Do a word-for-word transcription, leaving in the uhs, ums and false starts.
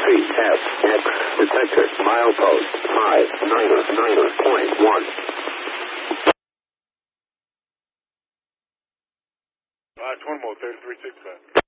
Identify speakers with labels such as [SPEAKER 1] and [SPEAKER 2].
[SPEAKER 1] Street, test, X, detector, milepost, five, niner, niner, point one.
[SPEAKER 2] Last one more, thirty-three six five.